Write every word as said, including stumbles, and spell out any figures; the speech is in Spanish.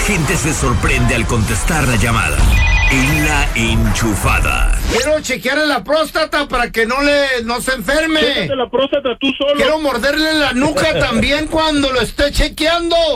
gente se sorprende al contestar la llamada. En La Enchufada. Quiero chequearle la próstata para que no le no se enferme. Chécate la próstata tú solo. Quiero morderle la nuca también cuando lo esté chequeando.